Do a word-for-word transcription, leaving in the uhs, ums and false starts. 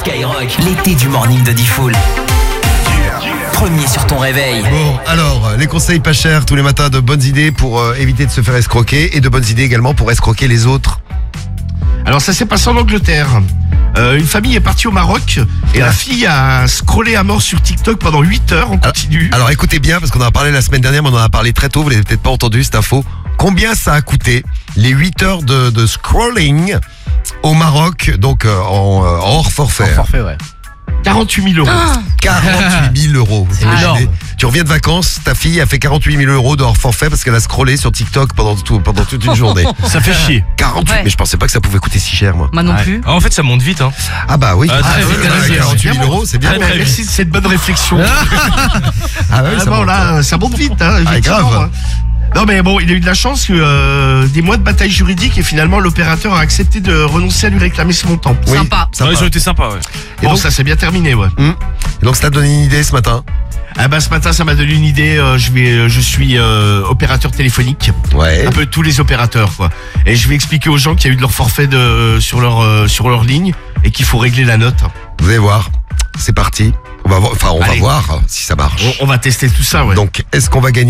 Skyrock, l'été du morning de Diffoul. Premier sur ton réveil. Bon, alors, les conseils pas chers tous les matins, de bonnes idées pour euh, éviter de se faire escroquer et de bonnes idées également pour escroquer les autres. Alors ça s'est passé en Angleterre. Euh, une famille est partie au Maroc et la fille a scrollé à mort sur TikTok pendant huit heures en continu. Alors, alors écoutez bien, parce qu'on en a parlé la semaine dernière, mais on en a parlé très tôt, vous l'avez peut-être pas entendu cette info. Combien ça a coûté les huit heures de, de scrolling au Maroc, donc euh, en euh, hors forfait? En forfait, ouais. quarante-huit mille euros. quarante-huit mille euros. Vous imaginez ? énorme. Tu reviens de vacances, ta fille a fait quarante-huit mille euros de hors forfait parce qu'elle a scrollé sur TikTok pendant, tout, pendant toute une journée. Ça fait chier. quarante-huit, Ouais. mais je pensais pas que ça pouvait coûter si cher, moi. Moi non Ouais. plus. Ah, en fait, ça monte vite, hein. Ah bah oui, Ah, très Ah, vite, ouais, très vite. quarante-huit mille euros, c'est bien. Ah, mais merci de cette bonne réflexion. Ah ouais, ça Vraiment, monte. là, ça monte vite. Hein, Ah, effectivement, grave. hein. Non mais bon, il a eu de la chance que euh, des mois de bataille juridique et finalement l'opérateur a accepté de renoncer à lui réclamer ce montant. Oui, Sympa. sympa. Ouais, ils ont été sympas, ouais. Et Bon, donc- ça s'est bien terminé, ouais. Hum. Et donc ça t'a donné une idée ce matin? Ah bah ce matin, ça m'a donné une idée. euh, je vais, euh, je suis euh, opérateur téléphonique, Ouais. un peu tous les opérateurs, quoi. Et je vais expliquer aux gens qu'il y a eu de leur forfait de sur leur euh, sur leur ligne et qu'il faut régler la note. Vous allez voir, c'est parti. On va voir, enfin on va Allez. voir si ça marche. On, on va tester tout ça, ouais. Donc est-ce qu'on va gagner